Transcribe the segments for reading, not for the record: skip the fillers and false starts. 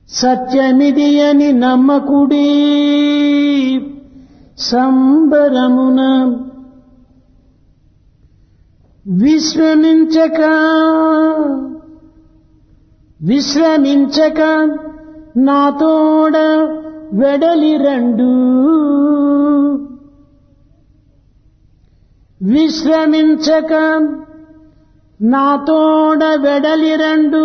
సత్యమిది అని నమ్మకుడి సంబరమున విశ్రమించక నాతోడ వెడలి రండు విశ్రమించక నాతోడ వెడలి రండు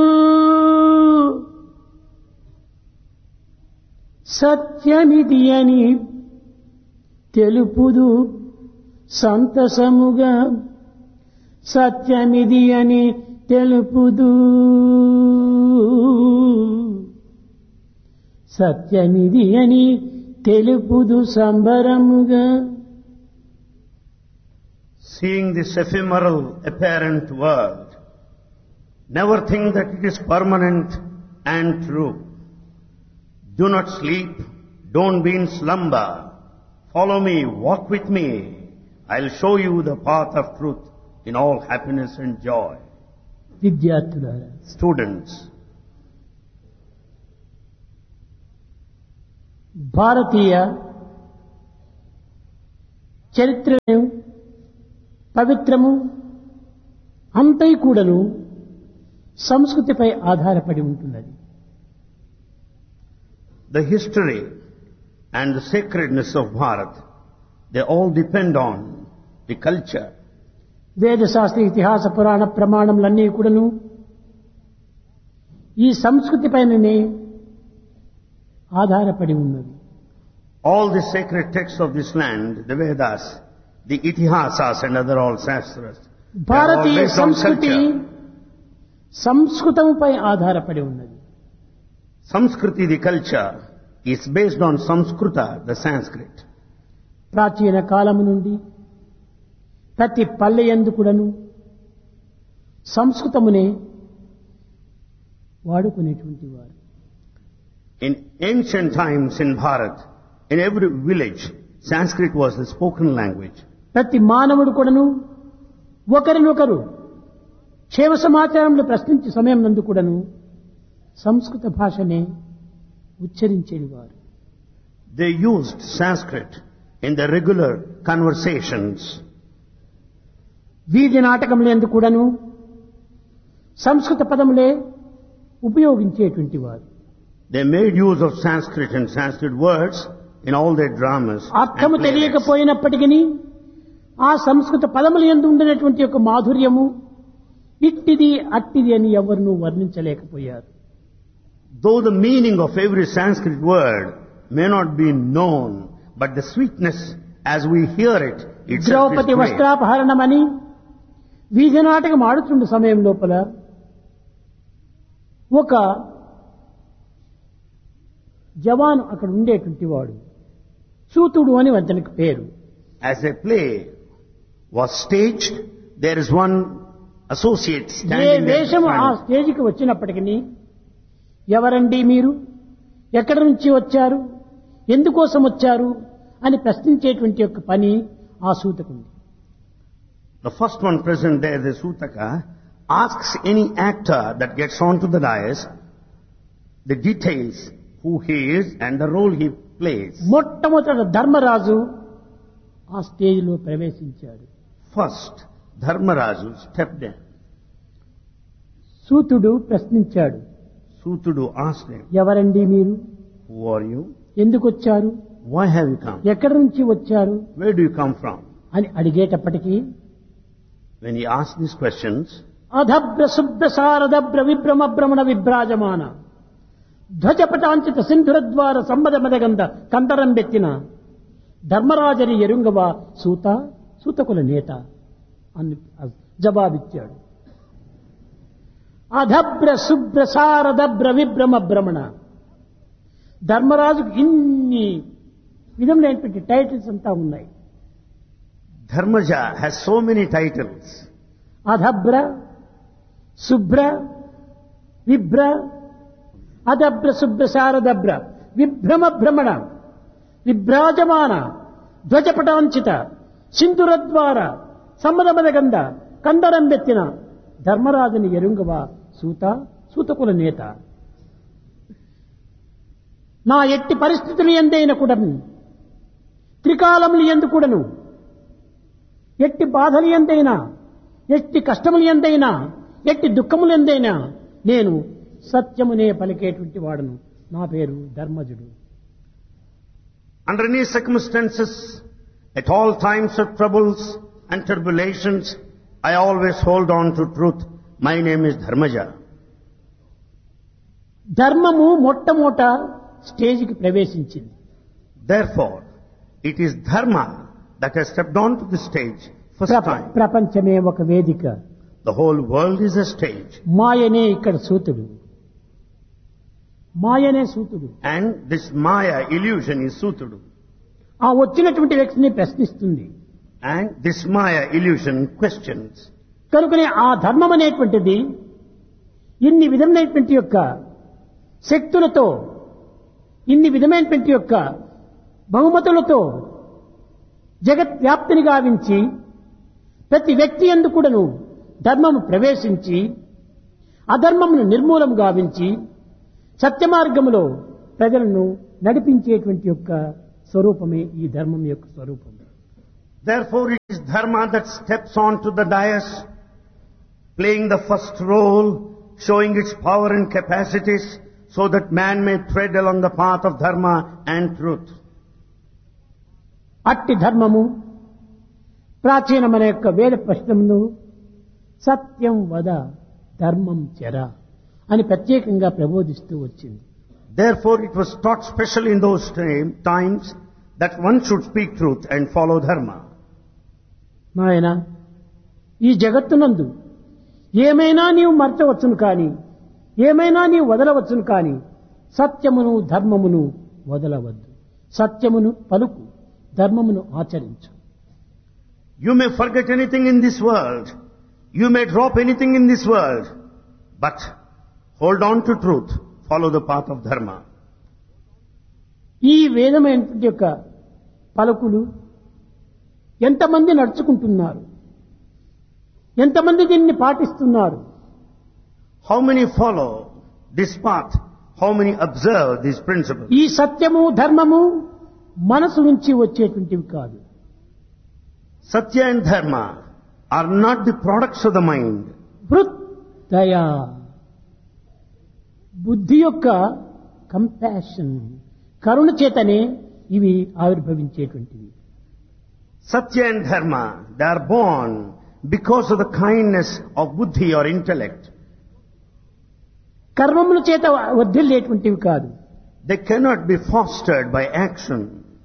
సత్యమిది అని తెలుపుదు సంతసముగా సత్యమిది అని తెలుపుదు సత్యమిది అని తెలుపుదు సంబరముగా. Seeing this ephemeral apparent world, never think that it is permanent and true. Do not sleep, don't be in slumber. Follow me, walk with me. I'll show you the path of truth in all happiness and joy. విద్యార్థులారా, Students, భారతీయ చరిత్రను పవిత్రము అంతై కూడాను సంస్కృతిపై ఆధారపడి ఉంటున్నది. the history and the sacredness of Bharat, they all depend on the culture. వేద శాస్త్ర ఇతిహాస పురాణ ప్రమాణములన్నీ కూడాను ఈ సంస్కృతి పైననే ఆధారపడి ఉన్నది. All the sacred texts of this land, the Vedas, the Itihasas and other all Shastras, they are all Bharatiya based on సంస్కృతి culture. సంస్కృతముపై ఆధారపడి ఉన్నది. Samskriti, the culture, is based on Samskrita, the Sanskrit. ప్రాచీన కాలము నుండి ప్రతి పల్లె యందు కూడాను సంస్కృతమునే వాడుకునేటువంటి వారు. In ancient times in Bharat, in every village, Sanskrit was the spoken language. ప్రతి మానవుడు కూడాను ఒకరినొకరు క్షేమ సమాచారంలో ప్రశ్నించే సమయం నందు కూడాను సంస్కృత భాషనే ఉచ్చరించేవారు. They used Sanskrit in their regular conversations. వీధి నాటకములందు కూడాను సంస్కృత పదములే ఉపయోగించేటువంటి వారు. They made use of Sanskrit and Sanskrit words in all their dramas. అర్థము and plays. తెలియకపోయినప్పటికీ ఆ సంస్కృత పదముల యందు ఉండేటువంటి యొక్క మాధుర్యము ఇట్టిది అట్టిది అని ఎవరినూ వర్ణించలేకపోయారు. Though the meaning of every Sanskrit word may not be known, but the sweetness as we hear it, itself is Draupadi great. వస్త్రాపహరణమని వీధి నాటకం ఆడుతున్న సమయం లోపల ఒక జవాను అక్కడ ఉండేటువంటి వాడు సూతుడు అని అతనికి పేరు. As a play was staged, there is one associate A standing there. వేషము ఆ front. స్టేజికి వచ్చినప్పటికీ ఎవరండి మీరు, ఎక్కడి నుంచి వచ్చారు, ఎందుకోసం వచ్చారు అని ప్రశ్నించేటువంటి యొక్క పని ఆ సూతకుంది. The first one present there, the Sutaka, asks any actor that gets onto the dais the details, who he is and the role he plays. మొట్టమొదట ధర్మరాజు ఆ స్టేజిలో ప్రవేశించాడు. First, Dharmaraju stepped in. సూతుడు ప్రశ్నించాడు, Sutudu asked him, ఎవరండి మీరు, who are you? ఎందుకు వచ్చారు, Why have you come? ఎక్కడి నుంచి వచ్చారు Where do you come from? అని అడిగేటప్పటికీ When he asked these questions, అధభ్ర శుభ్ర సారదభ్ర విభ్రమ భ్రమణ విభ్రాజమాన ధ్వజపటాంచిత సింధురద్వార సంబద మదగంధ కందరం బెత్తిన ధర్మరాజని ఎరుంగవా సూత సూతకుల నేత అని జవాబిచ్చాడు. అధభ్ర శుభ్ర సారదభ్ర విభ్రమ భ్రమణ. ధర్మరాజుకు ఇన్ని విధములైనటువంటి టైటిల్స్ అంతా ఉన్నాయి. Dharmaja has so many titles. అధభ్ర శుభ్ర విభ్ర అధభ్ర శుభ్ర శారదభ్ర విభ్రమ భ్రమణ విభ్రాజమాన ధ్వజపటాంచిత సింధురద్వార సమ్మదమదగంధ కందరం బెత్తిన ధర్మరాజుని ఎరుంగవా సూత సూతకుల నేత. నా ఎట్టి పరిస్థితులు ఎందైనా కూడా త్రికాలములు ఎందు కూడాను ఎట్టి బాధలు ఎందైనా ఎట్టి కష్టములు ఎందైనా ఎట్టి దుఃఖములు ఎందైనా నేను సత్యమునే పలికేటువంటి వాడను. నా పేరు ధర్మజుడు. Under any circumstances, at all times of troubles and tribulations, I always hold on to truth. My name is Dharmaja. ధర్మము మొట్టమొదట స్టేజికి ప్రవేశించింది. Therefore, it is Dharma that has stepped onto the stage first time. ప్రపంచమే ఒక వేదిక. The whole world is a stage. మాయనే ఇక్కడ సూతుడు. మాయనే సూతుడు. And this Maya illusion is Sutudu. ఆ వచ్చినటువంటి వ్యక్తిని ప్రశ్నిస్తుంది. And this Maya illusion questions. కనుకనే ఆ ధర్మం అనేటువంటిది ఇన్ని విధమైనటువంటి యొక్క శక్తులతో ఇన్ని విధమైనటువంటి యొక్క బహుమతులతో జగత్ వ్యాప్తిని గావించి ప్రతి వ్యక్తి యందు కూడాను ధర్మము ప్రవేశించి అధర్మమును నిర్మూలం గావించి సత్య మార్గములో ప్రజలను నడిపించేటువంటి యొక్క స్వరూపమే ఈ ధర్మం యొక్క స్వరూపం. Therefore, it is Dharma that steps onto the dais, playing the first role, showing its power and capacities, so that man may tread along the path of Dharma and truth. అట్టి ధర్మము ప్రాచీనమైన యొక్క వేద ప్రశ్నమును సత్యం వద ధర్మం చెర అని ప్రత్యేకంగా ప్రబోధిస్తూ వచ్చింది. Therefore, it was taught specially in those times that one should speak truth and follow Dharma. నాయన, ఈ జగత్తునందు ఏమైనా నీవు మర్చవచ్చును కానీ ఏమైనా నీవు వదలవచ్చును కానీ సత్యమును ధర్మమును వదలవద్దు. సత్యమును పలుకు, ధర్మమును ఆచరించు. You may forget anything in this world. You may drop anything in this world. But hold on to truth. Follow the path of Dharma. ఈ వేదమైనటువంటి యొక్క పలుకులు ఎంతమంది నడుచుకుంటున్నారు, ఎంతమంది దీన్ని పాటిస్తున్నారు? How many follow this path? How many observe these principles? ఈ సత్యము ధర్మము మనసు నుంచి వచ్చేటువంటివి కాదు. Satya and Dharma are not the products of the mind. హృదయ బుద్ధి యొక్క కంపాషన్, కరుణ చేతనే ఇవి ఆవిర్భవించేటువంటివి. Satya and Dharma, they are born because of the kindness of buddhi or intellect. కర్మముల చేత వర్ధిల్లేటువంటివి కాదు. They cannot be fostered by action.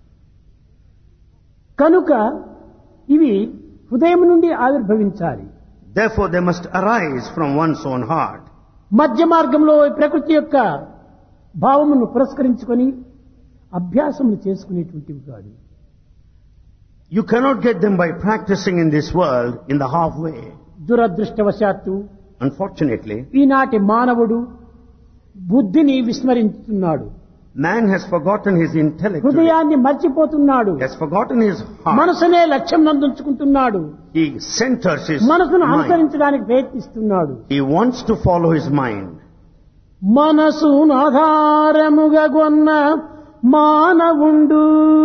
కనుక ఇవి హృదయం నుండి ఆవిర్భవించాలి. Therefore, they must arise from one's own heart. మధ్య మార్గంలో ప్రకృతి యొక్క భావమును పురస్కరించుకొని అభ్యాసములు చేసుకునేటువంటివి కాదు. You cannot get them by practicing in this world in the halfway. దురదృష్టవశాత్తు Unfortunately, ఈనాటి మానవుడు బుద్ధిని విస్మరించుతున్నాడు. man has forgotten his intellect. హృదయాన్ని మర్చిపోతున్నాడు. He has forgotten his heart. మనసునే లక్ష్యం నందుంచుకుంటున్నాడు. He centers his మనసును mind. అనుసరించడానికి ప్రయత్నిస్తున్నాడు. He wants to follow his mind. మనసును ఆధారముగా గొన్న మానవుండు,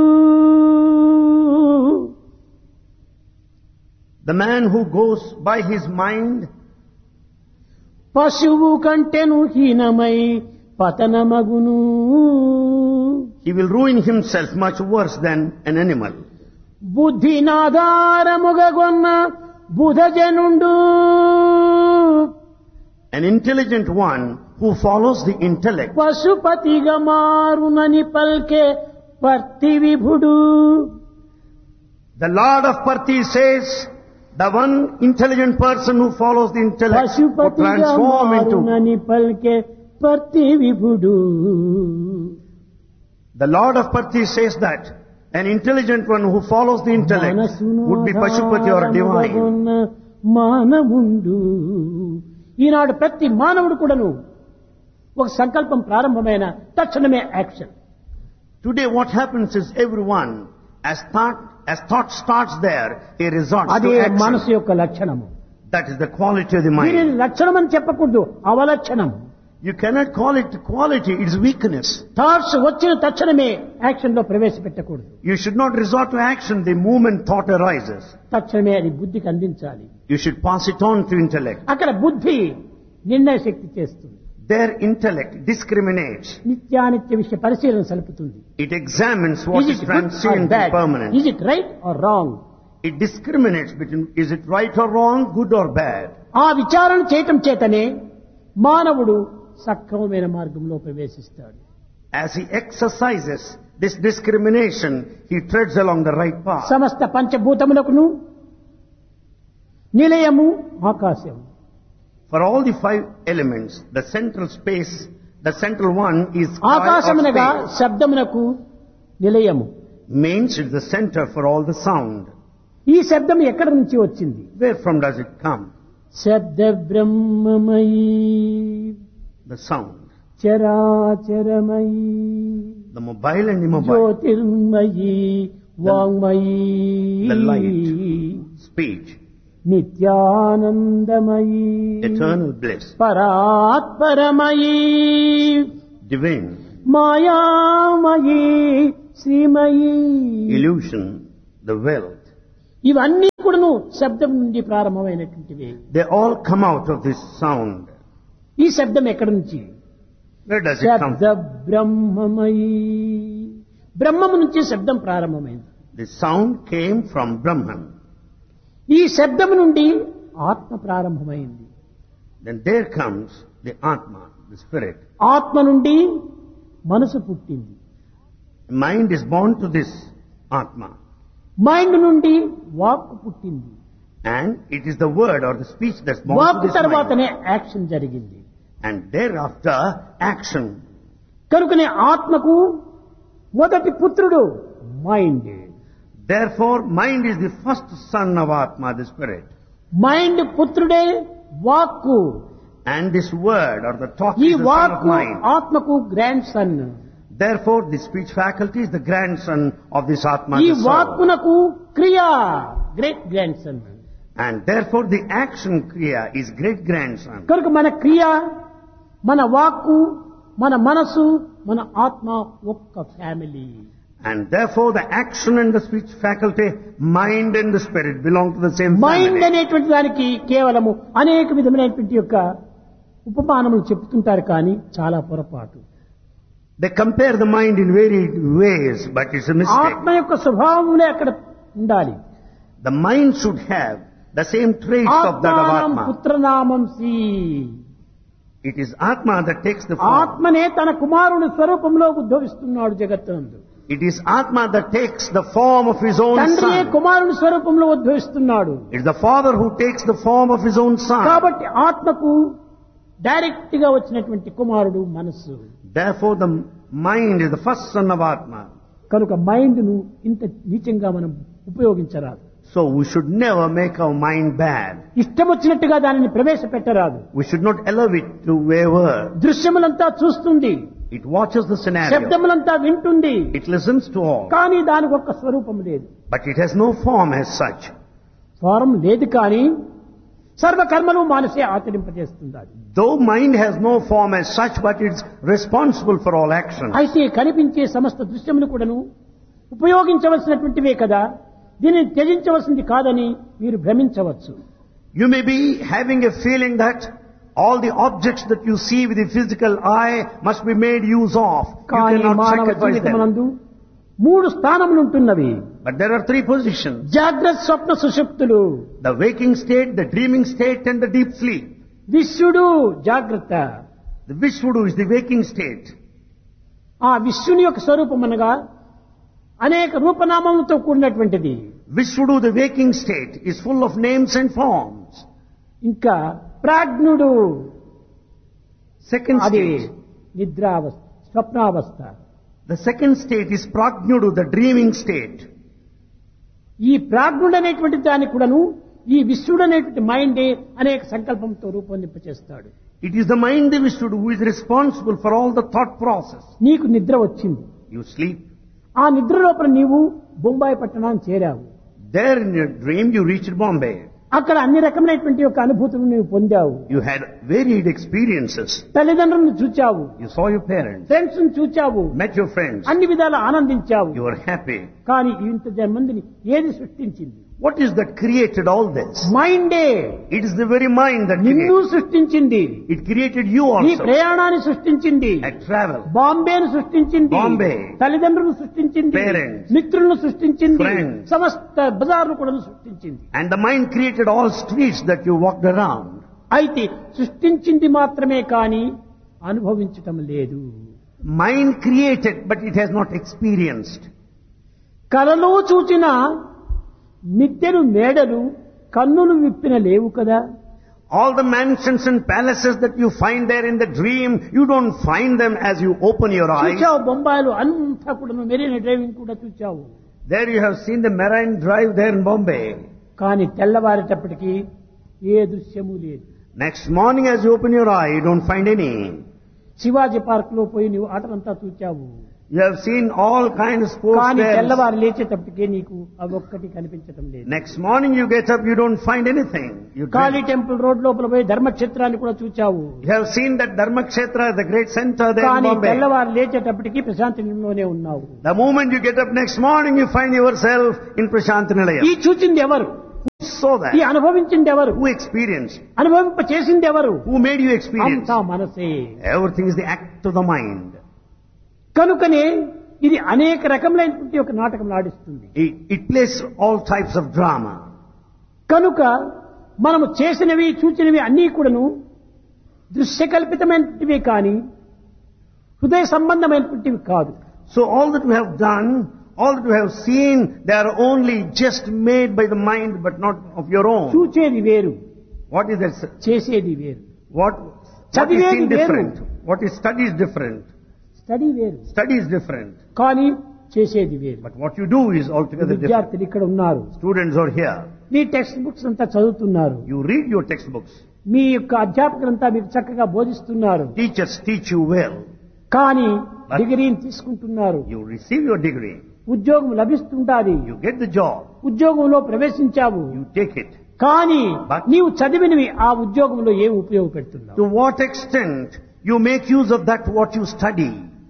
The man who goes by his mind, పశువు కంటెను హీనమై పతనమగును. he will ruin himself much worse than an animal. బుద్ధినాధారముగా గొన్న బుధజనుండు, An intelligent one who follows the intellect, పశుపతిగా మారునని పల్కే పర్తి విభుడు. the Lord of Parthi says, the one intelligent person who follows the intellect will పశుపతిగా transform into. మారునని పల్కే పర్తి విభుడు. The Lord of Parthi says that an intelligent one who follows the intellect would be Pashupati or divine. మానవుండు. ఈనాడు ప్రతి మానవుడు కూడాను ఒక సంకల్పం ప్రారంభమైన తక్షణమే action. Today what happens is everyone, as thought starts there, he resorts అదే to action. మనసు యొక్క లక్షణము. That is the quality of the దీనిని mind. లక్షణం అని చెప్పకూడదు, అవలక్షణం. You cannot call it quality, it's weakness. Thoughts వచ్చిన తక్షణమే యాక్షన్ లో ప్రవేశపెట్టకూడదు. You should not resort to action the moment thought arises. తక్షణమే అది బుద్ధికి అందించాలి. You should pass it on to intellect. అక్కడ బుద్ధి నిర్ణయ శక్తి చేస్తుంది. Their intellect discriminates. నిత్యానిత్య విషయ పరిశీలన సలుపుతుంది. It examines what is transient and permanent. Is it right or wrong? It discriminates between is it right or wrong, good or bad. ఆ విచారణ చేయటం చేతనే మానవుడు సక్రమమైన మార్గంలో ప్రవేశిస్తాడు. As he exercises this discrimination, he treads along the right path. సమస్త పంచభూతములకును నిలయము ఆకాశం. For all the 5 elements, the central space, the central one is sky or ఆకాశమునగా space. శబ్దమునకు Nilayamu. Means it's the center for all the sound. ఈ శబ్దం ఎక్కడి నుంచి వచ్చింది? Where from does it come? శబ్ద బ్రహ్మమయీ The sound. చరాచరమయీ The mobile and immobile. Jyothirmayi వాంగ్మయీ The light, speech, నిత్యానందమయీ eternal bliss, పరాత్పరమయీ divine, మాయామయీ శ్రీమయీ. illusion, the wealth. ఇవన్నీ కూడాను శబ్దం నుండి ప్రారంభమైనటువంటివి. They all come out of this sound. ఈ శబ్దం ఎక్కడి నుంచి? Where does it come శబ్ద from? బ్రహ్మమయీ. బ్రహ్మము నుంచి శబ్దం ప్రారంభమైంది. The sound came from Brahman. ఈ శబ్దం నుండి ఆత్మ ప్రారంభమైంది. Then there comes the Atma, the spirit. ఆత్మ నుండి మనసు పుట్టింది. Mind is born to this Atma. Mind నుండి వాక్ పుట్టింది. And it is the word or the speech that's born walk to this mind. తర్వాతనే యాక్షన్ జరిగింది. And thereafter, action. కనుకనే ఆత్మకు మొదటి పుత్రుడు mind. Therefore, mind is the first son of Atma, the spirit. Mind పుత్రుడే వాక్కు. And this word or the talk ఈ is the son of వాక్కు mind. ఆత్మకు grand son. Therefore, the speech faculty is the grandson of this Atma, ఈ the soul. వాక్కునకు క్రియా great grand son. And therefore, the action kriya is great grandson. కనుక మన క్రియ, మన వాక్కు, మన మనసు, మన ఆత్మ ఒక్క family. And therefore, the action and the speech faculty, mind and the spirit belong to the same mind family. అనేటువంటి దానికి కేవలము అనేక విధమైనటువంటి యొక్క ఉపమానములు చెప్తుంటారు కానీ చాలా పొరపాటు. They compare the mind in varied ways, but it's a mistake. ఆత్మ యొక్క స్వభావములే అక్కడ ఉండాలి. The mind should have the same traits of that of ఆత్మానం Atma. పుత్రనామం C. It is Atma that takes the form. ఆత్మనే తన కుమారుని స్వరూపంలో ఉద్భవిస్తున్నాడు జగత్తునందు. It is Atma that takes the form of his own తండ్రియే son. కుమారుని స్వరూపంలో ఉద్భవిస్తున్నాడు. It is the father who takes the form of his own son. కాబట్టి ఆత్మకు direct గా వచ్చినటువంటి కుమారుడు మనస్సు. Therefore, the mind is the first son of Atma. కనుక mind ను ఇంత నీచంగా మనం ఉపయోగించరాదు. So we should never make our mind bad. ఇష్టం వచ్చినట్టుగా దానిని ప్రవేశపెట్టరాదు. We should not allow it to waver. దృశ్యములంతా చూస్తుంది, It watches the scenario. శబ్దములంతా వింటుంది, It listens to all. కానీ దానికి ఒక్క స్వరూపం లేదు. But it has no form as such. స్వరం లేదు కానీ సర్వకర్మలు మనసే ఆచరింపజేస్తుంది. అది Though mind has no form as such, but it's responsible for all actions. అయితే కనిపించే సమస్త దృశ్యములు కూడాను ఉపయోగించవలసినటువంటివే కదా, దీనిని త్యజించవలసింది కాదని మీరు భ్రమించవచ్చు. You may be having a feeling that all the objects that you see with the physical eye must be made use of. You కానీ cannot మానవ sacrifice them. జీవితమునందు 3 స్థానములు ఉంటున్నవి. But there are 3 positions. జాగ్రత్త, స్వప్న, సుషుప్తులు. The waking state, the dreaming state and the deep sleep. విశ్వడు జాగ్రత్త. The Vishvudu is the waking state. ఆ విశ్వని యొక్క స్వరూపం అనగా అనేక రూపనామములతో కూడినటువంటిది. Vishvudu, the waking state, is full of names and forms. ఇంకా ప్రాజ్ఞుడు Second అది state. నిద్రావస్థ, స్వప్నావస్థ. The second state is Prajnudu, the dreaming state. ఈ ప్రాజ్ఞుడు అనేటువంటి దాన్ని కూడాను ఈ విశ్వడు అనేటువంటి మైండే అనేక సంకల్పంతో రూపొందింపచేస్తాడు. It is the mind, the Vishvudu, who is responsible for all the thought process. నీకు నిద్ర వచ్చింది. You sleep. ఆ నిద్ర లోపల నీవు బొంబాయి పట్టణాన్ని చేరావు. There in your dream you reached Bombay. అక్కడ అన్ని రకమైనటువంటి యొక్క అనుభూతులు నీవు పొందావు. You had varied experiences. తల్లిదండ్రులను చూచావు, You saw your parents, friends ను చూచావు, met your friends, అన్ని విధాలు ఆనందించావు. you were happy. కానీ ఇంత మందిని ఏది సృష్టించింది? What is that created all this? మైండే It is the very mind that నిన్ను created. సృష్టించింది. It created you నీ also. ప్రయాణాన్ని సృష్టించింది. At travel, బాంబేను సృష్టించింది. బాంబే. తల్లిదండ్రులను సృష్టించింది. Parents. మిత్రులను సృష్టించింది. Friends. సమస్త బజార్ను కూడా సృష్టించింది. and the mind created all streets that you walked around. అయితే సృష్టించింది మాత్రమే కానీ అనుభవించటం లేదు. Mind created, but it has not experienced. కలలో చూచిన మిద్దెలు మేడలు కన్నులు విప్పిన లేవు కదా. All the mansions and palaces that you find there in the dream, you don't find them as you open your eyes. చూచావు బొంబాయిలు అంతా కూడా మెరీనా డ్రైవింగ్ కూడా చూచావు. There you have seen the Marine Drive there in Bombay. కానీ తెల్లవారేటప్పటికి ఏ దృశ్యము లేదు. Next morning as you open your eye, you don't find any. Shivaji park లో పోయి నువ్వు ఆటలంతా చూచావు. You have seen all kinds of sports కానీ there. తెల్లవారు లేచేటప్పటికే నీకు అవొక్కటి కనిపించటం లేదు. Next morning you get up, you don't find anything. You Kali dream. Temple road లోపల పోయి ధర్మక్షేత్రాన్ని కూడా చూచావు. You have seen that Dharmakshetra, the great center there in కానీ Bombay. తెల్లవారు లేచేటప్పటికి ప్రశాంతిలోనే ఉన్నావు. The moment you get up next morning, you find yourself in Prashantinilayam. ఈ చూచింది ఎవరు? Who saw that? ఈ అనుభవించింది ఎవరు? Who experienced? అనుభవింప చేసింది ఎవరు? Who made you experience? అంతా మనసే. Everything is the act of the mind. కనుకనే ఇది అనేక రకములైనటువంటి ఒక నాటకం ఆడిస్తుంది. It plays all types of drama. కనుక మనము చేసినవి చూచినవి అన్నీ కూడాను దృశ్యకల్పితమైనటివి కానీ హృదయ సంబంధమైనటువంటివి కాదు. So all that we have done, all that we have seen, they are only just made by the mind but not of your own. చూచేది వేరు, What is that? చేసేది వేరు. What is చదివేది seen వేరు. different? What is study is different. Study వేరు, Study is different. కానీ చేసేది వేరు. But what you do is altogether different. విద్యార్థులు ఇక్కడ ఉన్నారు, Students are here. Me text books అంతా చదువుతున్నారు, You read your textbooks. మీ యొక్క అధ్యాపకులంతా మీకు చక్కగా బోధిస్తున్నారు. Teachers teach you well. కానీ But- డిగ్రీని తీసుకుంటున్నారు, You receive your degree. ఉద్యోగం లభిస్తుంటాది, You get the job. ఉద్యోగంలో ప్రవేశించావు. You take it. కానీ But- నీవు చదివినవి ఆ ఉద్యోగంలో ఏం ఉపయోగపెడుతున్నావు? To what extent you make use of that what you study?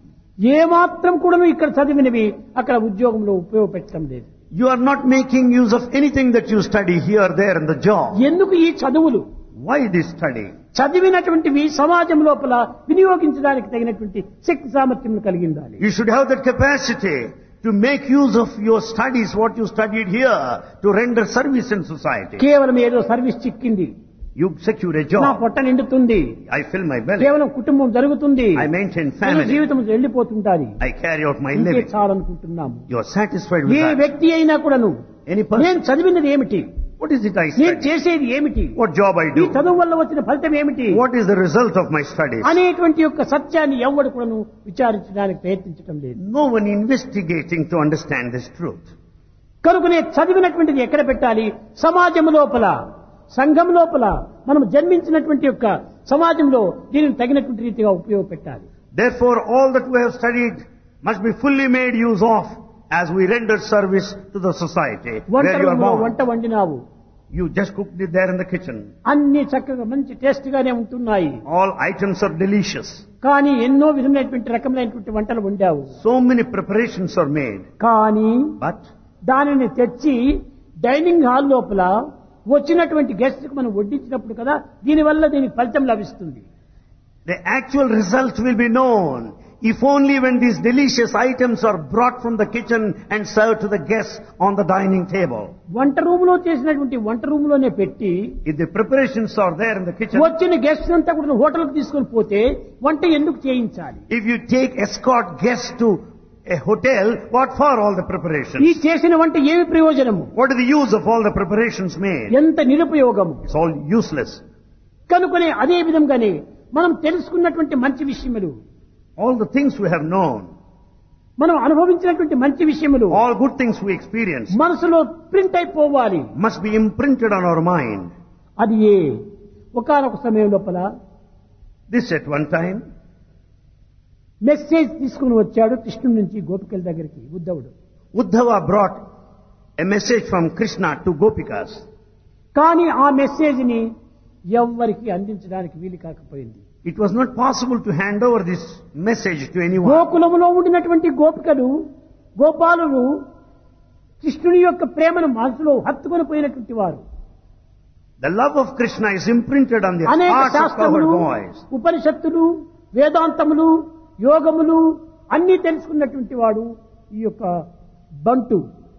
ఏ మాత్రం కూడా ఇక్కడ చదివినవి అక్కడ ఉద్యోగంలో ఉపయోగపెట్టడం లేదు. You are not making use of anything that you study here, there in the job. ఎందుకు ఈ చదువులు? Why this study? చదివినటువంటివి సమాజం లోపల వినియోగించడానికి తగినటువంటి శక్తి సామర్థ్యం కలిగి ఉండాలి. You should have that capacity to make use of your studies, what you studied here, to render service in society. కేవలం ఏదో సర్వీస్ చిక్కింది, You secure a నా job. పొట్ట నిండుతుంది, I fill my belly. కేవలం కుటుంబం జరుగుతుంది, I maintain మన family. జీవితం వెళ్ళిపోతుంటాది, I carry out my ఇంకే living. చాలనుకుంటున్నాము. You are satisfied with A that. వ్యక్తి అయినా కూడాను Any person. నేను చదివినది ఏమిటి, What is it I నేను study? చేసేది ఏమిటి, What job I ఈ do? చదువు వల్ల వచ్చిన ఫలితం ఏమిటి What is the result of my studies? అనేటువంటి యొక్క సత్యాన్ని ఎవడు కూడాను విచారించడానికి ప్రయత్నించడం లేదు. No one investigating to understand this truth. కనుకనే చదివినటువంటిది ఎక్కడ పెట్టాలి? సమాజం లోపల, సంఘం లోపల, మనం జన్మించినటువంటి యొక్క సమాజంలో దీనిని తగినటువంటి రీతిగా ఉపయోగపెట్టాలి. Therefore, all that we have studied must be fully made use of as we render service to the society వంట where you are రూములో born. వంట వండినావు, You just cooked it there in the kitchen. అన్ని చక్కగా మంచి taste గానే ఉంటున్నాయి, All items are delicious. కానీ ఎన్నో విధమైనటువంటి రకమైనటువంటి వంటలు వండావు. So many preparations are made. కానీ But దానిని తెచ్చి డైనింగ్ హాల్ లోపల వచ్చినటువంటి గెస్ట్ కు మనం వడ్డించినప్పుడు కదా దీనివల్ల దీనికి ఫలితం లభిస్తుంది. the actual result will be known if only when these delicious items are brought from the kitchen and served to the guests on the dining table. వంట రూమ్ లో చేసినటువంటి వంట రూమ్ లోనే పెట్టి If the preparations are there in the kitchen, వచ్చిన guest అంతా కూడా hotel కు తీసుకొని పోతే వంట ఎందుకు చేయించాలి? if you take escort guests to a hotel, what for all the ఈ preparations? చేసిన వంట ఏమి ప్రయోజనము? What is the use of all the preparations made? ఎంత నిరుపయోగము. It's all useless. కనుకనే అదే విధంగానే మనం తెలుసుకున్నటువంటి మంచి విషయములు, All the things we have known, మనం అనుభవించినటువంటి మంచి విషయములు all good things we experience మనసులో ప్రింట్ అయిపోవాలి. must be imprinted on our mind. అది ఏ ఒకానొక సమయం లోపల This at one time, message తీసుకుని వచ్చాడు కృష్ణుడి నుంచి గోపికల దగ్గరికి ఉద్ధవుడు. Uddhava brought a message from Krishna to Gopikas. కానీ ఆ మెసేజ్ ని ఎవ్వరికి అందించడానికి వీలు కాకపోయింది. It was not possible to hand over this message to anyone. గోకులములో ఉండినటువంటి గోపికలు గోపాలులు కృష్ణుని యొక్క ప్రేమను మనసులో హత్తుకొని పోయినటువంటి వారు. The love of Krishna is imprinted on the అనేక hearts of శాస్త్రములు, cowherd boys. ఉపనిషత్తులు, వేదాంతములు, యోగములు అన్ని తెలుసుకున్నటువంటి వాడు ఈ యొక్క బంటు.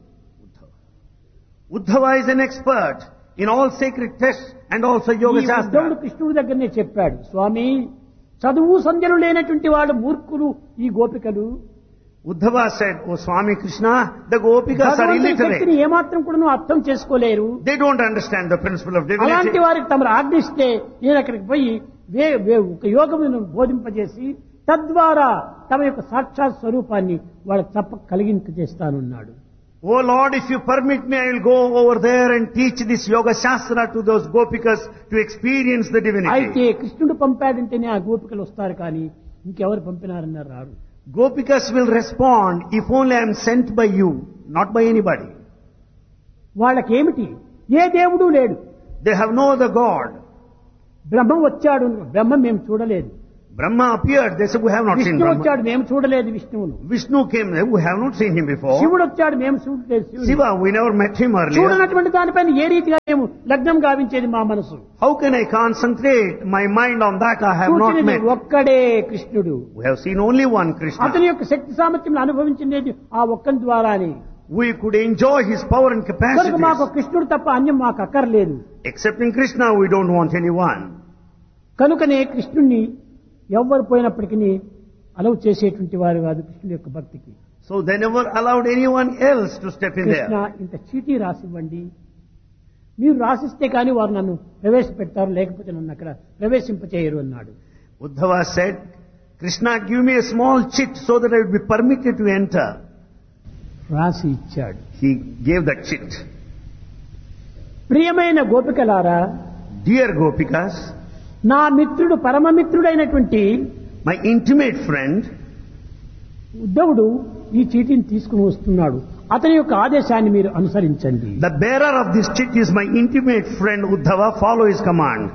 Uddhava is an expert in all sacred texts and also yoga ఈ ఉద్ధవుడు shastra. కృష్ణుడి దగ్గరనే చెప్పాడు, స్వామి చదువు సంధ్యలు లేనటువంటి వాళ్ళు మూర్ఖులు ఈ గోపికలు. Uddhava said, "Oh Swami Krishna, the Gopikas are భగవంతుని శక్తిని illiterate. ఏమాత్రం కూడా అర్థం చేసుకోలేరు. They don't understand the principle of divinity." అలాంటి వారికి తమరు ఆజ్ఞిస్తే నేను అక్కడికి పోయి ఒక యోగమును బోధింపజేసి తద్వారా తమ యొక్క సాక్షాత్ స్వరూపాన్ని వాళ్ళకి తప్ప కలిగింపజేస్తానన్నాడు. Oh Lord, if you permit me, I will go over there and teach this yoga shastra to those Gopikas to experience the అయితే divinity. కృష్ణుడు పంపాడంటేనే ఆ గోపికలు వస్తారు, కానీ ఇంకెవరు పంపినారన్నారు రారు. Gopikas will respond if only I am sent by you, not by anybody. వాళ్ళకేమిటి? ఏ దేవుడు లేడు. They have no other God. బ్రహ్మం వచ్చాడు, బ్రహ్మం మేము చూడలేదు. Brahma appeared, they said, "We have not seen Vishnu Brahma." వచ్చాడు, మేము చూడలేదు విష్ణువును. Vishnu came there, we have not seen him before. శివుడు వచ్చాడు, మేము చూడలేదు శివుని. Shiva, we never met him earlier. చూడనటువంటి దానిపైన ఏ రీతిగా మేము లగ్నం గావించేది మా మనసు? How can I concentrate my mind on that I have not చూచినది met? ఒక్కడే కృష్ణుడు. We have seen only one అతని Krishna. యొక్క శక్తి సామర్థ్యం అనుభవించింది ఆ ఒక్కని ద్వారానే. We could enjoy his power and కనుక మాకు capacities. కృష్ణుడు తప్ప అన్యం మాకు అక్కర్లేదు. Excepting Krishna, we don't want anyone. కనుకనే కృష్ణుణ్ణి ఎవ్వరు పోయినప్పటికీ అలౌ చేసేటువంటి వారు కాదు కృష్ణుడి యొక్క భక్తికి. So they never allowed anyone else to step in Krishna there. ఇంత చీటీ రాసివ్వండి, మీరు రాసిస్తే కానీ వారు నన్ను ప్రవేశపెడతారు, లేకపోతే నన్ను అక్కడ ప్రవేశింపచేయరు అన్నాడు. Uddhava said, "Krishna, give me a small chit so that I would be permitted to enter." రాసి ఇచ్చాడు. He gave that chit. ప్రియమైన గోపికలారా, Dear Gopikas, నా మిత్రుడు పరమమిత్రుడైనటువంటి my intimate friend, ఉద్ధవుడు ఈ చీటీని తీసుకుని వస్తున్నాడు, అతని యొక్క ఆదేశాన్ని మీరు అనుసరించండి. the bearer of this chit is my intimate friend Uddhava, follow his command.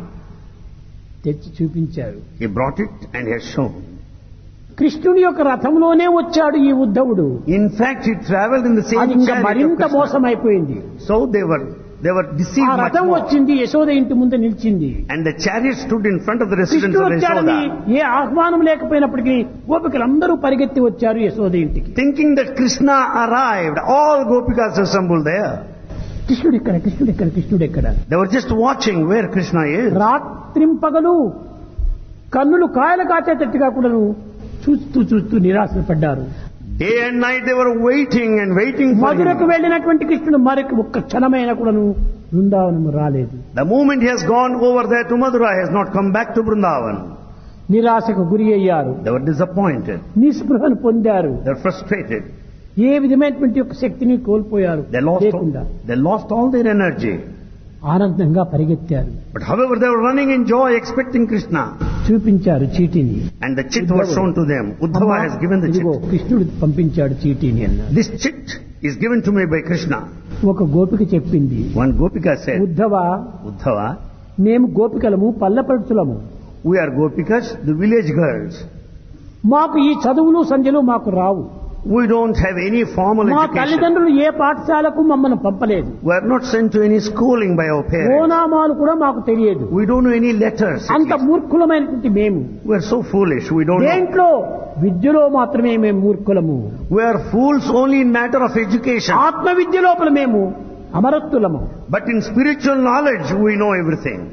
తెచ్చి చూపించారు. He brought it and he has shown. కృష్ణుని యొక్క రథంలోనే వచ్చాడు ఈ ఉద్ధవుడు. In fact, he traveled in the same అది ఇంకా chariot of మరింత Krishna. మోసమైపోయింది. So they were deceived ఆ much రథం more. వచ్చింది, యశోద ఇంటి ముందు నిలిచింది. And the chariot stood in front of the residence కృష్ణుడు of వచ్చాడని Yashoda. ఏ ఆహ్వానం లేకపోయినప్పటికీ గోపికలందరూ పరిగెత్తి వచ్చారు యశోద ఇంటికి. Thinking that Krishna arrived, all Gopikas assembled there. కృష్ణుడు ఎక్కడ, కృష్ణుడు ఎక్కడ, కృష్ణుడు ఎక్కడ? They were just watching where Krishna is. రాత్రింపగలు కన్నులు కాయలు కాచేటట్టుగా కూడాను చూస్తూ నిరాశలు పడ్డారు. Day and night they were waiting and waiting for మధురకు him. వెళ్ళినటువంటి కృష్ణుడు మరొక ఒక్క క్షణమైన కూడాను బృందావనము రాలేదు. The moment he has gone over there to Mathura, he has not come back to Vrindavan. నిరాశకు గురి అయ్యారు, They were disappointed. నిస్పృహను పొందారు, They were frustrated. ఏ విధమైనటువంటి యొక్క శక్తిని కోల్పోయారు. లేకుండా They lost all their energy. ఆనందంగా పరిగెత్తారు. But however, they were running in joy, expecting Krishna. చూపించారు చీటీని. And the chit was shown to them. Uddhava has given the ఇదిగో chit. కృష్ణుడు పంపించాడు చీటీని అన్నారు. This chit is given to me by Krishna. ఒక గోపిక చెప్పింది, One Gopika said, Uddhava, Uddhava, మేము గోపికలము పల్లెపడుచులము, we are Gopikas, the village girls. మాకు ఈ చదువులు సంధ్యలు మాకు రావు. We don't have any formal మా education. తల్లిదండ్రులు ఏ పాఠశాలకు మమ్మల్ని పంపలేదు. We are not sent to any schooling by our parents. ఓనామాలు కూడా మాకు తెలియదు. We don't know any letters. అంత మూర్ఖులమైనటువంటి మేము. We are so foolish. We don't know. దేంట్లో? విద్యలో మాత్రమే మేము మూర్ఖులము. We are fools only in matter of education. ఆత్మ విద్య లోపల మేము అమరత్తులము But in spiritual knowledge, we know everything.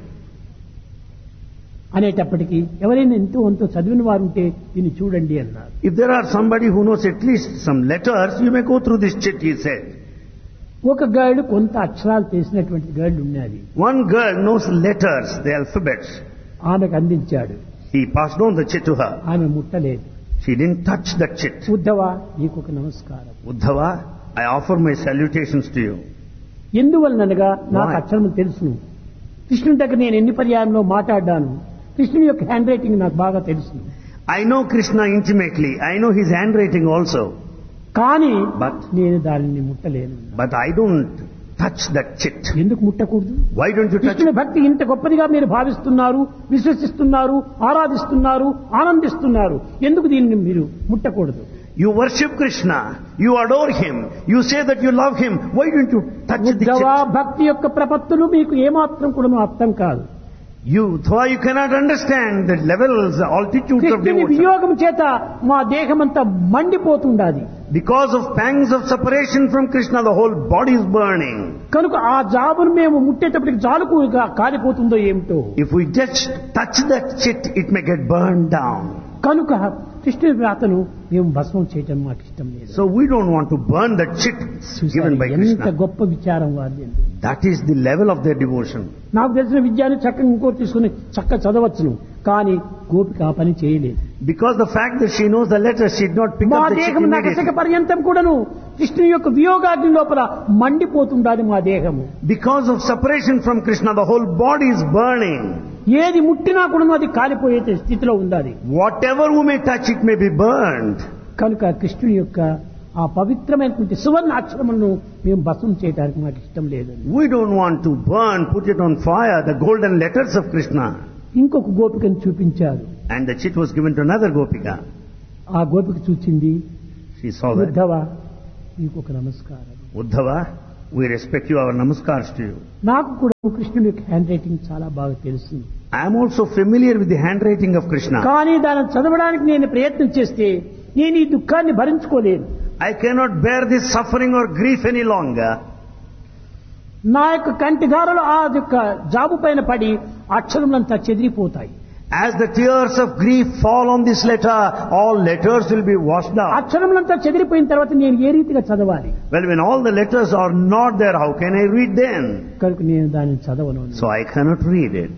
అనేటప్పటికీ ఎవరైనా ఎంతో అంతో చదివిన వారు ఉంటే దీన్ని చూడండి అన్నారు. If there are somebody who knows at least some letters, you may go through this chit, he said. ఒక గర్ల్ కొంత అక్షరాలు తెలిసినటువంటి గర్ల్ ఉన్నది. One girl knows letters, the alphabets. ఆమెకు అందించాడు. He passed on the chit to her. ఆమె ముట్టలేదు. She didn't touch that chit. Uddhava, నీకు ఒక నమస్కారం. Uddhava, I offer my salutations to you. ఎందువలనగా నాకు Why? అక్షరం తెలుసును. కృష్ణుడి దగ్గర నేను ఎన్ని పర్యాయంలో మాట్లాడాను. కృష్ణుడి యొక్క హ్యాండ్ రైటింగ్ నాకు బాగా తెలుసును. I know Krishna intimately. I know his handwriting also. కానీ But నేను దానిని ముట్టలేను. I don't touch that chit? ఎందుకు ముట్టకూడదు? Why don't you touch కృష్ణుని it? భక్తి ఇంత గొప్పదిగా మీరు భావిస్తున్నారు, విశ్వసిస్తున్నారు, ఆరాధిస్తున్నారు, ఆనందిస్తున్నారు. ఎందుకు దీన్ని మీరు ముట్టకూడదు? You worship Krishna. You adore him. You say that you love him. Why don't you touch the Uddhava chit? భక్తి యొక్క ప్రపత్తులు మీకు ఏమాత్రం కూడా అర్థం కాదు. You cannot understand the levels, altitudes of కృష్ణుని devotion. వియోగం చేత మా దేహమంతా మండిపోతుండాది. Because of pangs of separation from Krishna, the whole body is burning. కనుక ఆ జాబును మేము ముట్టేటప్పటికి జాలుకుగా కాలిపోతుందో ఏమిటో. If we just touch that chit, it may get burned down. కనుక కృష్ణుని వ్రాతను మేము భస్మం చేయటం మాకు ఇష్టం లేదు. So we don't want to burn that chit given by ఎంత Krishna. గొప్ప విచారం వారిది. That is the level of their devotion. నాకు తెలిసిన విద్యాన్ని చక్కగా ఇంకోటి తీసుకుని చక్కగా చదవచ్చును, కానీ గోపిక ఆ పని చేయలేదు. Because the fact that she knows the letters, she did not pick మా up the chit దేహం నగసక immediately. పర్యంతం కూడాను కృష్ణుని యొక్క వియోగాగ్ని లోపల మండిపోతుండాలి మా దేహము. Because of separation from Krishna, the whole body is burning. ఏది ముట్టినా కూడాను అది కాలిపోయే స్థితిలో ఉండాలి. Whatever we may touch, it may be burned. కనుక కృష్ణుని యొక్క ఆ పవిత్రమైనటువంటి సువర్ణ అక్షరములను మేము భస్మం చేయడానికి మాకు ఇష్టం లేదు. We don't want to burn, put it on fire, the golden letters of Krishna. ఇంకొక గోపికను చూపించారు. And the chit was given to another gopika. ఆ గోపిక చూచింది, She saw that. ఉద్ధవ నీకు ఒక నమస్కారం. Uddhava, we respect you, our namaskars to you. నాకు కూడా కృష్ణుని యొక్క హ్యాండ్ రైటింగ్ చాలా బాగా తెలుసు. I am also familiar with the handwriting of Krishna. కానీ దాన్ని చదవడానికి నేను ప్రయత్నం చేస్తే నేను ఈ దుఃఖాన్ని భరించుకోలేను. I cannot bear this suffering or grief any longer. నా యొక్క కంటిగారులు ఆ యొక్క జాబు పైన పడి అక్షరములంతా చెదిరిపోతాయి. As the tears of grief fall on this letter, all letters will be washed out. అక్షరములంతా చెదిరిపోయిన తర్వాత నేను ఏ రీతిగా చదవాలి? Well, when all the letters are not there, how can I read them? కనుక నేను దాన్ని చదవను. So I cannot read it.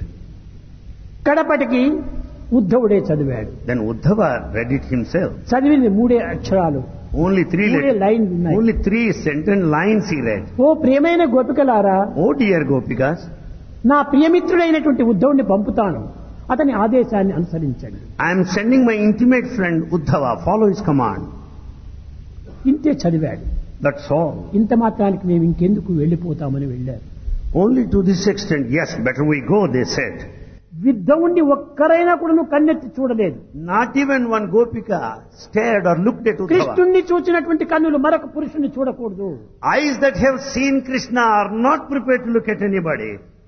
కడపటికి ఉద్ధవుడే చదివాడు. Then Uddhava read it himself. చదివింది 3 అక్షరాలు, Only 3 3 letters. లైన్లు ఉన్నాయి. Only 3 sentence lines he read. ఓ ప్రియమైన గోపికలారా, Oh dear Gopikas, నా ప్రియమిత్రుడైనటువంటి ఉద్ధవుడిని పంపుతాను, అతని ఆదేశాన్ని అనుసరించండి. I am sending my intimate friend Uddhava, follow his command. ఇంతే చదివాడు. That's all. ఇంత మాత్రానికి మేము ఇంకెందుకు వెళ్ళిపోతామని వెళ్ళారు. Only to this extent, yes, better we go, they said. ఉద్ధవుణ్ణి ఒక్కరైనా కూడా నువ్వు కన్నెత్తి చూడలేదు. Not even one Gopika stared or looked at Uddhava. కృష్ణుణ్ణి చూచినటువంటి కన్నులు మరొక పురుషుణ్ణి చూడకూడదు. Eyes that have seen Krishna are not prepared to look at anybody.